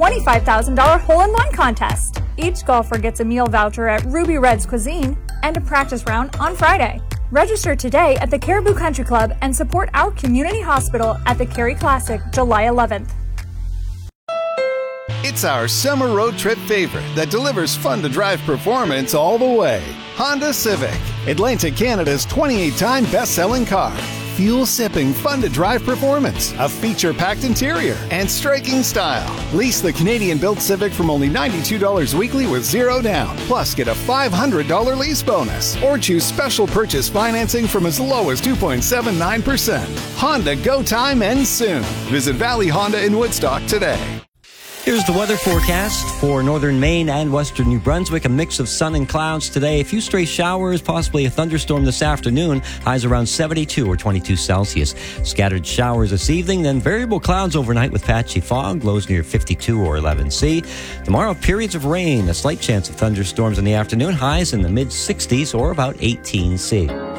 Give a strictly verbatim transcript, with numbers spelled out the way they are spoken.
twenty-five thousand dollars hole-in-one contest. Each golfer gets a meal voucher at Ruby Red's Cuisine and a practice round on Friday. Register today at the Caribou Country Club and support our community hospital at the Cary Classic, July eleventh. It's our summer road trip favorite that delivers fun-to-drive performance all the way. Honda Civic, Atlantic Canada's twenty-eight time best-selling car. Fuel-sipping, fun-to-drive performance, a feature-packed interior, and striking style. Lease the Canadian-built Civic from only ninety-two dollars weekly with zero down. Plus, get a five hundred dollars lease bonus. Or choose special purchase financing from as low as two point seven nine percent. Honda Go Time ends soon. Visit Valley Honda in Woodstock today. Here's the weather forecast for northern Maine and western New Brunswick. A mix of sun and clouds today. A few stray showers, possibly a thunderstorm this afternoon. Highs around seventy-two or twenty-two Celsius. Scattered showers this evening, then variable clouds overnight with patchy fog. Lows near fifty-two or eleven C. Tomorrow, periods of rain. A slight chance of thunderstorms in the afternoon. Highs in the mid sixties or about eighteen C.